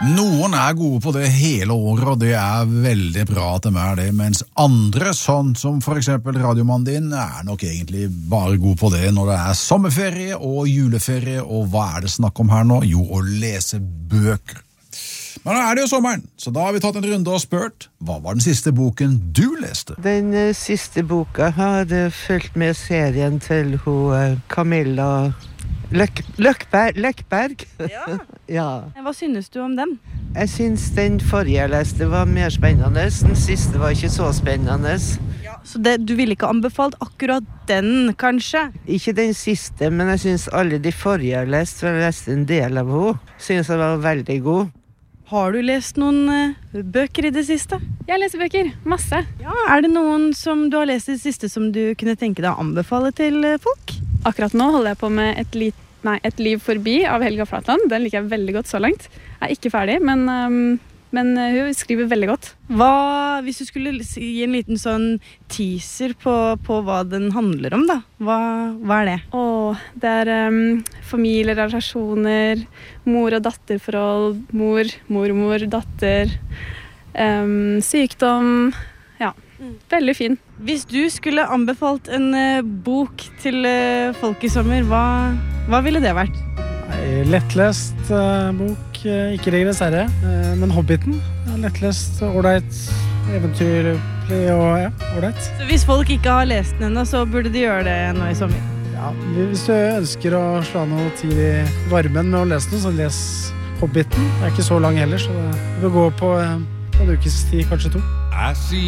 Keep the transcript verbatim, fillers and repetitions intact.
Noen er gode på det hele året, og det er veldig bra at de er det, mens andre, sånn som for eksempel radiomannen din, er nok egentlig bare gode på det når det er sommerferie og juleferie, og hva er det snakk om her nå? Jo, å lese bøker. Men nå er det jo sommeren, så da har vi tatt en runde og spurt, hva var den siste boken du leste? Den uh, siste boka hadde fulgt med serien til hun, uh, Camilla Løk, Løkberg, Løkberg. Ja. Ja. Hva synes du om den? Jeg synes den forrige jeg leste var mer spennende. Den siste var ikke så spennende. Ja. Så det, du ville ikke anbefalt akkurat den, kanskje? Ikke den siste, men jeg synes alle de forrige jeg leste, for jeg leste en del av henne, synes jeg var veldig god. Har du lest noen uh, bøker i det siste? Jeg leser bøker, masse. Ja, er det noen som du har lest i det siste som du kunne tenke deg å anbefale til uh, folk? Akkurat nå holder jeg på med et, li- nei, et liv forbi av Helga Flatland. Den liker jeg veldig godt så langt. Jeg er ikke ferdig, men, um, men hun skriver veldig godt. Hva, hvis du skulle gi en liten sånn teaser på, på hva den handler om, da? Hva, hva er det? Åh, det er um, familierelasjoner, mor- og datterforhold, mor, mormor, datter, um, sykdom. Ja, veldig fin. Hvis du skulle anbefalt en uh, bok til uh, folk i sommer, hva, hva ville det vært? Nei, lettlest uh, bok, uh, ikke Ringenes herre, uh, men Hobbiten. Uh, lettlest, ordentlig, eventyrlig og ja, ordentlig. Så hvis folk ikke har lest den ennå, så burde de gjøre det nå i sommer? Ja, hvis du ønsker å slå noe tid i varmen med å lese noe, så les Hobbiten. Det er ikke så lang heller, så det vil gå på uh, en ukes tid, kanskje to.